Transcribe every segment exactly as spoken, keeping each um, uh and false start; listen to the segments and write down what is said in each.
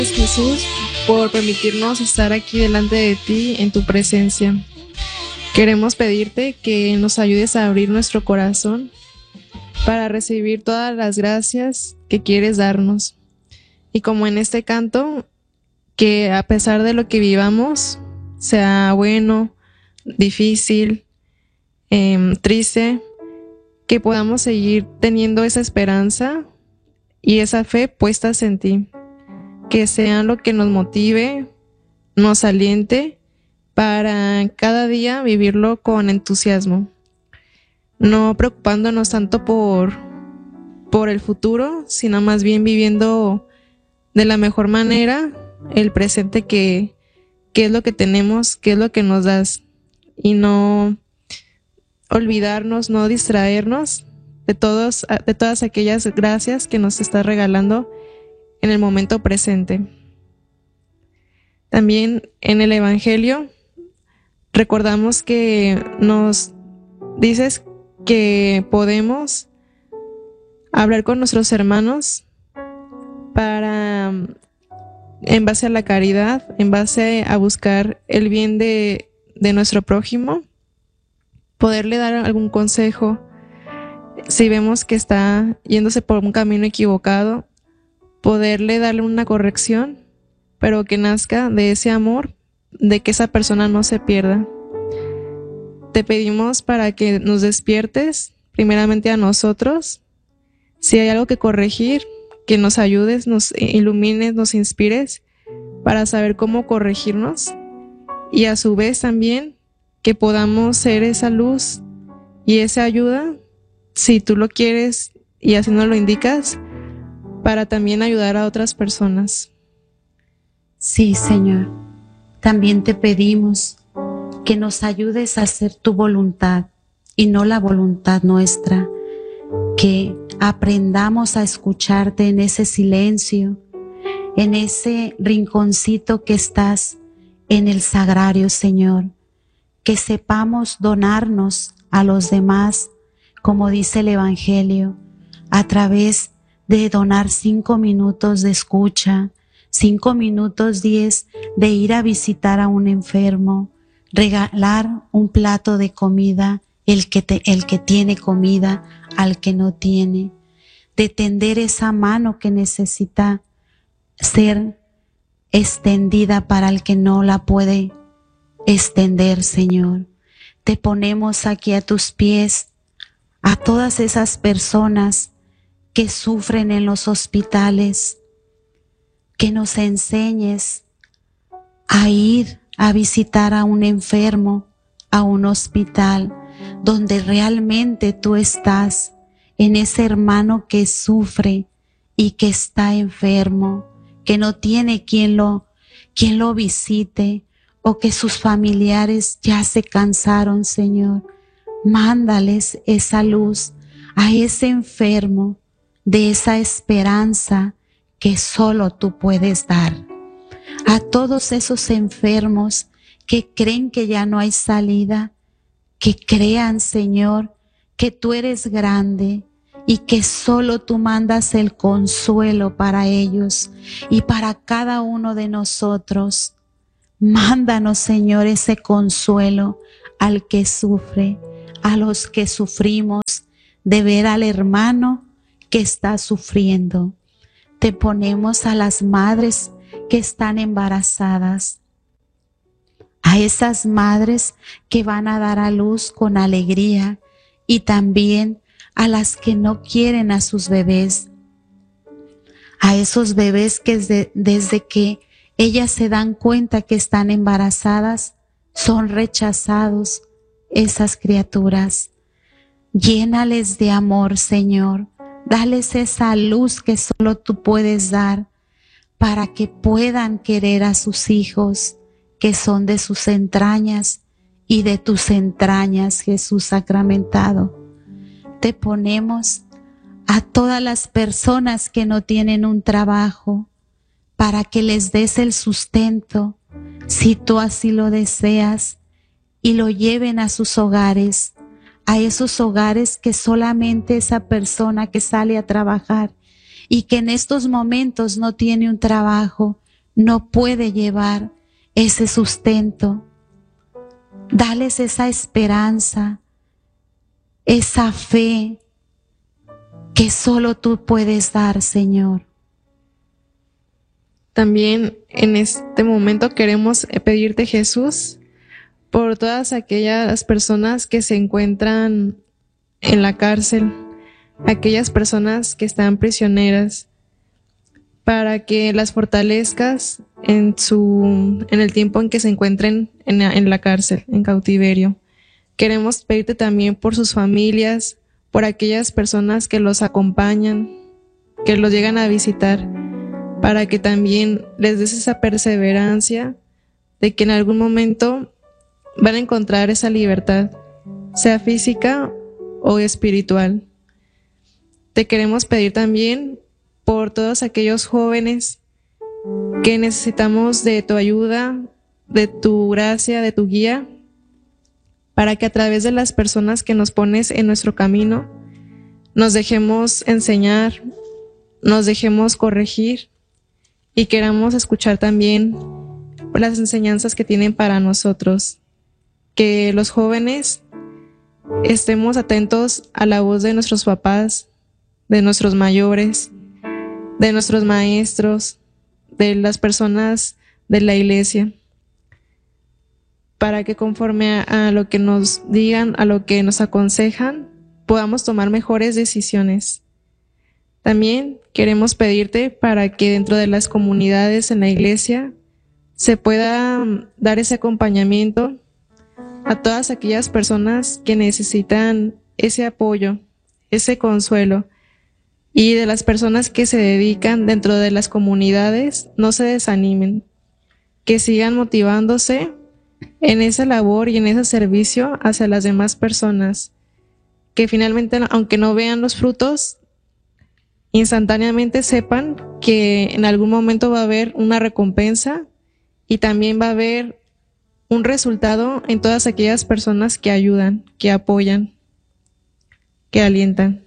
Jesús, por permitirnos estar aquí delante de ti en tu presencia. Queremos pedirte que nos ayudes a abrir nuestro corazón para recibir todas las gracias que quieres darnos. Y como en este canto, que a pesar de lo que vivamos, sea bueno, difícil, eh, triste, que podamos seguir teniendo esa esperanza y esa fe puestas en ti. Que sean lo que nos motive, nos aliente para cada día vivirlo con entusiasmo. No preocupándonos tanto por, por el futuro, sino más bien viviendo de la mejor manera el presente que, que es lo que tenemos, que es lo que nos das. Y no olvidarnos, no distraernos de, todos, de todas aquellas gracias que nos estás regalando en el momento presente. También en el Evangelio recordamos que nos dices que podemos hablar con nuestros hermanos para, en base a la caridad, en base a buscar el bien de, de nuestro prójimo, poderle dar algún consejo si vemos que está yéndose por un camino equivocado, poderle darle una corrección, pero que nazca de ese amor, de que esa persona no se pierda. Te pedimos para que nos despiertes primeramente a nosotros. Si hay algo que corregir, que nos ayudes, nos ilumines, nos inspires para saber cómo corregirnos, y a su vez también que podamos ser esa luz y esa ayuda, si tú lo quieres y así nos lo indicas, para también ayudar a otras personas. Sí, Señor. También te pedimos que nos ayudes a hacer tu voluntad y no la voluntad nuestra, que aprendamos a escucharte en ese silencio, en ese rinconcito que estás en el sagrario, Señor, que sepamos donarnos a los demás, como dice el Evangelio, a través de donar cinco minutos de escucha, cinco minutos diez de ir a visitar a un enfermo, regalar un plato de comida, el que, te, el que tiene comida al que no tiene, de tender esa mano que necesita ser extendida para el que no la puede extender, Señor. Te ponemos aquí a tus pies a todas esas personas que sufren en los hospitales, que nos enseñes a ir a visitar a un enfermo, a un hospital, donde realmente tú estás, en ese hermano que sufre y que está enfermo, que no tiene quien lo, quien lo visite, o que sus familiares ya se cansaron, Señor. Mándales esa luz a ese enfermo, de esa esperanza que solo tú puedes dar. A todos esos enfermos que creen que ya no hay salida, que crean, Señor, que tú eres grande y que solo tú mandas el consuelo para ellos y para cada uno de nosotros. Mándanos, Señor, ese consuelo al que sufre, a los que sufrimos de ver al hermano que está sufriendo. Te ponemos a las madres que están embarazadas, a esas madres que van a dar a luz con alegría, y también a las que no quieren a sus bebés, a esos bebés que desde, desde que ellas se dan cuenta que están embarazadas, son rechazados esas criaturas. Llénales de amor, Señor. Dales esa luz que solo tú puedes dar para que puedan querer a sus hijos, que son de sus entrañas y de tus entrañas, Jesús sacramentado. Te ponemos a todas las personas que no tienen un trabajo, para que les des el sustento, si tú así lo deseas, y lo lleven a sus hogares, a esos hogares que solamente esa persona que sale a trabajar y que en estos momentos no tiene un trabajo, no puede llevar ese sustento. Dales esa esperanza, esa fe que solo tú puedes dar, Señor. También en este momento queremos pedirte, Jesús, por todas aquellas personas que se encuentran en la cárcel, aquellas personas que están prisioneras, para que las fortalezcas en su en el tiempo en que se encuentren en la, en la cárcel, en cautiverio. Queremos pedirte también por sus familias, por aquellas personas que los acompañan, que los llegan a visitar, para que también les des esa perseverancia de que en algún momento van a encontrar esa libertad, sea física o espiritual. Te queremos pedir también por todos aquellos jóvenes que necesitamos de tu ayuda, de tu gracia, de tu guía, para que a través de las personas que nos pones en nuestro camino, nos dejemos enseñar, nos dejemos corregir y queramos escuchar también las enseñanzas que tienen para nosotros. Que los jóvenes estemos atentos a la voz de nuestros papás, de nuestros mayores, de nuestros maestros, de las personas de la iglesia, para que conforme a, a lo que nos digan, a lo que nos aconsejan, podamos tomar mejores decisiones. También queremos pedirte para que dentro de las comunidades en la iglesia se pueda dar ese acompañamiento a todas aquellas personas que necesitan ese apoyo, ese consuelo, y de las personas que se dedican dentro de las comunidades no se desanimen, que sigan motivándose en esa labor y en ese servicio hacia las demás personas, que finalmente, aunque no vean los frutos, instantáneamente sepan que en algún momento va a haber una recompensa y también va a haber un resultado en todas aquellas personas que ayudan, que apoyan, que alientan.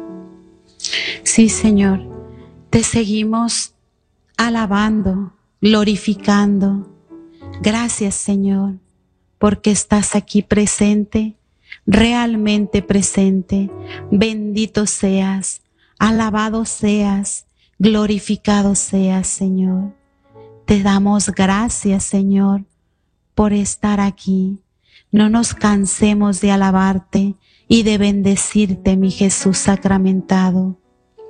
Sí, Señor, te seguimos alabando, glorificando. Gracias, Señor, porque estás aquí presente, realmente presente. Bendito seas, alabado seas, glorificado seas, Señor. Te damos gracias, Señor, por estar aquí. No nos cansemos de alabarte y de bendecirte, mi Jesús sacramentado.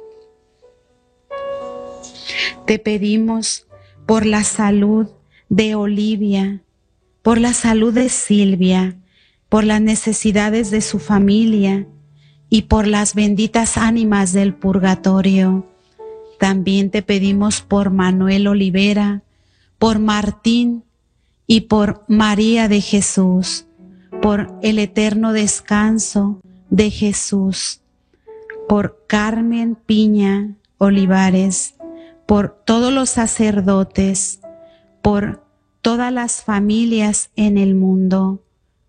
Te pedimos por la salud de Olivia, por la salud de Silvia, por las necesidades de su familia y por las benditas ánimas del purgatorio. También te pedimos por Manuel Olivera, por Martín y por María de Jesús, por el eterno descanso de Jesús, por Carmen Piña Olivares, por todos los sacerdotes, por todas las familias en el mundo.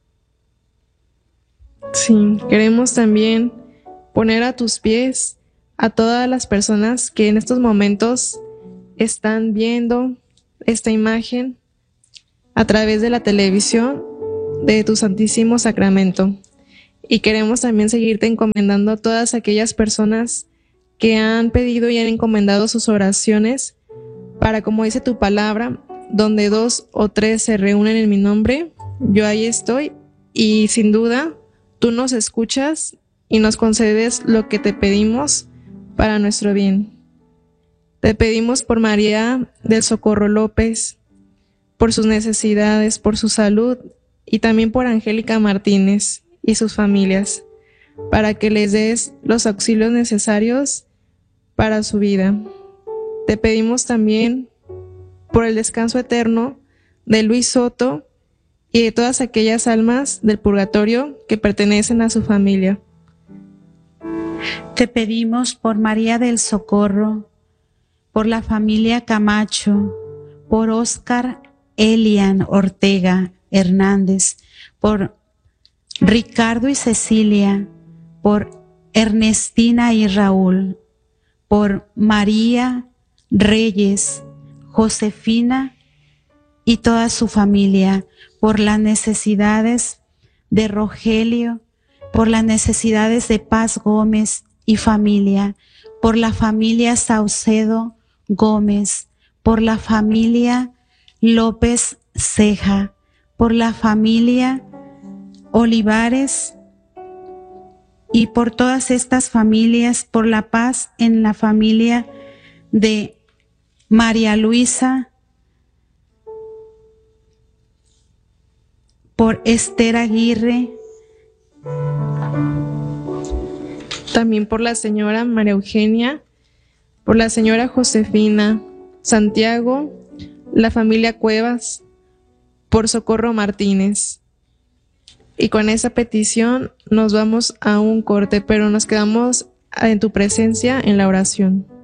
Sí, queremos también poner a tus pies a todas las personas que en estos momentos están viendo esta imagen a través de la televisión de tu Santísimo Sacramento. Y queremos también seguirte encomendando a todas aquellas personas que han pedido y han encomendado sus oraciones para, como dice tu palabra, donde dos o tres se reúnen en mi nombre, yo ahí estoy, y sin duda tú nos escuchas y nos concedes lo que te pedimos para nuestro bien. Te pedimos por María del Socorro López, por sus necesidades, por su salud, y también por Angélica Martínez y sus familias, para que les des los auxilios necesarios para su vida. Te pedimos también por el descanso eterno de Luis Soto y de todas aquellas almas del purgatorio que pertenecen a su familia. Te pedimos por María del Socorro, por la familia Camacho, por Óscar Elian Ortega Hernández, por Ricardo y Cecilia, por Ernestina y Raúl, por María Reyes, Josefina y toda su familia, por las necesidades de Rogelio, por las necesidades de Paz Gómez y familia, por la familia Saucedo Gómez, por la familia López Ceja, por la familia Olivares y por todas estas familias, por la paz en la familia de María Luisa, por Esther Aguirre, también por la señora María Eugenia, por la señora Josefina, Santiago, la familia Cuevas, por Socorro Martínez. Y con esa petición nos vamos a un corte, pero nos quedamos en tu presencia en la oración.